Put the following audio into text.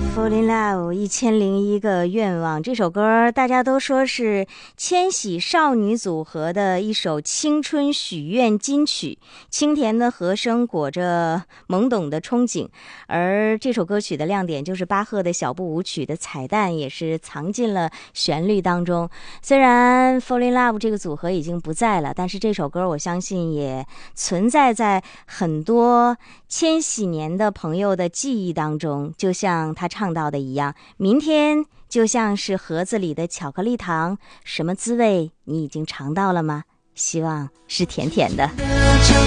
Fall in Love 1001个愿望，这首歌大家都说是千禧少女组合的一首青春许愿金曲，清甜的和声裹着懵懂的憧憬。而这首歌曲的亮点就是巴赫的小步舞曲的彩蛋也是藏进了旋律当中。虽然 Fall in Love 这个组合已经不在了，但是这首歌我相信也存在在很多千禧年的朋友的记忆当中，就像他唱到的一样，明天就像是盒子里的巧克力糖，什么滋味你已经尝到了吗？希望是甜甜的。